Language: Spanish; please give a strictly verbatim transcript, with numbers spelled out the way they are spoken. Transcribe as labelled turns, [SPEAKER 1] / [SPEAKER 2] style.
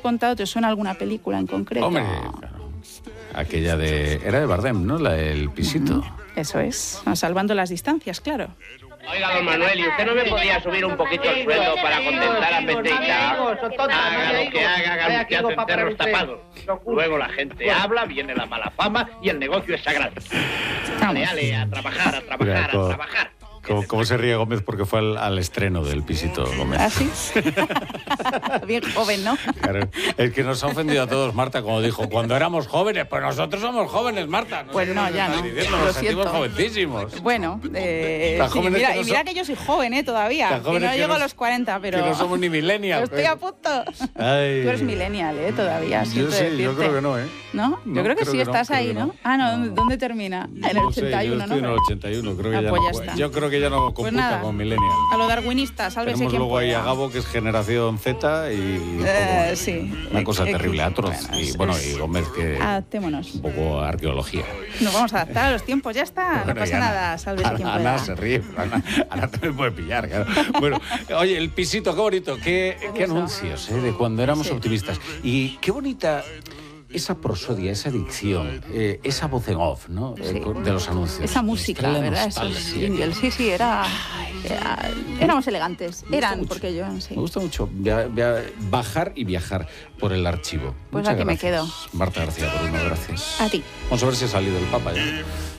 [SPEAKER 1] contado, ¿te suena alguna película en concreto?
[SPEAKER 2] Hombre, claro. Aquella de... Era de Bardem, ¿no? La del pisito.
[SPEAKER 1] Mm, eso es. Salvando las distancias, claro.
[SPEAKER 3] Oiga, don Manuel, ¿y usted no me podía subir un poquito el sueldo para contentar a Peteita? Haga lo que haga, haga usted hacen cerros tapados. Luego la gente habla, viene la mala fama y el negocio es sagrado. Ale, ale, a trabajar, a trabajar, a trabajar.
[SPEAKER 2] ¿Cómo, ¿Cómo se ríe Gómez? Porque fue al, al estreno del pisito, Gómez.
[SPEAKER 1] ¿Ah, sí? Bien joven, ¿no?
[SPEAKER 2] Claro, el que nos ha ofendido a todos, Marta, como dijo, cuando éramos jóvenes, pues nosotros somos jóvenes, Marta. No
[SPEAKER 1] pues no, ya no.
[SPEAKER 2] Diciendo, nos sentimos jovencísimos.
[SPEAKER 1] Bueno, eh, sí, mira, que no y mira que yo soy joven, ¿eh? Todavía. Que no que llego nos, a los cuarenta, pero...
[SPEAKER 2] Que no somos ni millennials.
[SPEAKER 1] Estoy
[SPEAKER 2] pero...
[SPEAKER 1] a punto.
[SPEAKER 2] Ay.
[SPEAKER 1] Tú eres millennial, ¿eh? Todavía.
[SPEAKER 2] Yo sí, decirte. Yo creo que no, ¿eh?
[SPEAKER 1] ¿No?
[SPEAKER 2] no
[SPEAKER 1] yo creo que
[SPEAKER 2] creo
[SPEAKER 1] sí,
[SPEAKER 2] que
[SPEAKER 1] estás
[SPEAKER 2] no,
[SPEAKER 1] ahí, ¿no?
[SPEAKER 2] no.
[SPEAKER 1] Ah, no,
[SPEAKER 2] no.
[SPEAKER 1] ¿dónde termina? En el
[SPEAKER 2] no
[SPEAKER 1] ochenta y uno,
[SPEAKER 2] sé, yo estoy
[SPEAKER 1] ¿no?
[SPEAKER 2] en el ochenta y uno, creo que
[SPEAKER 1] ah,
[SPEAKER 2] ya
[SPEAKER 1] pues
[SPEAKER 2] no.
[SPEAKER 1] Ya está.
[SPEAKER 2] Yo creo que ya no computa
[SPEAKER 1] pues nada,
[SPEAKER 2] con millennial.
[SPEAKER 1] A lo darwinista, sálvese
[SPEAKER 2] Tenemos
[SPEAKER 1] quien
[SPEAKER 2] luego
[SPEAKER 1] pueda.
[SPEAKER 2] ahí a Gabo, que es generación Z, y...
[SPEAKER 1] Eh, sí.
[SPEAKER 2] Una cosa
[SPEAKER 1] eh,
[SPEAKER 2] terrible,
[SPEAKER 1] eh,
[SPEAKER 2] atroz.
[SPEAKER 1] Bueno,
[SPEAKER 2] y bueno, y Gómez, que...
[SPEAKER 1] Adaptémonos.
[SPEAKER 2] Un poco arqueología.
[SPEAKER 1] Nos vamos a adaptar a los tiempos, ya está.
[SPEAKER 2] Bueno,
[SPEAKER 1] no pasa
[SPEAKER 2] Ana,
[SPEAKER 1] nada, sálvese
[SPEAKER 2] Ana,
[SPEAKER 1] quien
[SPEAKER 2] Ana
[SPEAKER 1] pueda.
[SPEAKER 2] se ríe, pero Ana, Ana te me puede pillar, claro. Bueno, oye, el pisito, qué bonito, qué, qué anuncios, ¿eh? De cuando éramos sí. optimistas. Y qué bonita... Esa prosodia, esa dicción, eh, esa voz en off, ¿no?
[SPEAKER 1] Sí.
[SPEAKER 2] Eh, de los anuncios.
[SPEAKER 1] Esa música, ¿verdad? Esos jingles. Sí, sí, era, era... Éramos elegantes. Eran, mucho, porque yo... Sí.
[SPEAKER 2] Me gusta mucho via, via, bajar y viajar por el archivo.
[SPEAKER 1] Pues
[SPEAKER 2] Muchas
[SPEAKER 1] aquí
[SPEAKER 2] gracias,
[SPEAKER 1] me quedo.
[SPEAKER 2] Marta García, por uno, gracias.
[SPEAKER 1] A ti.
[SPEAKER 2] Vamos a ver si ha salido el Papa ya.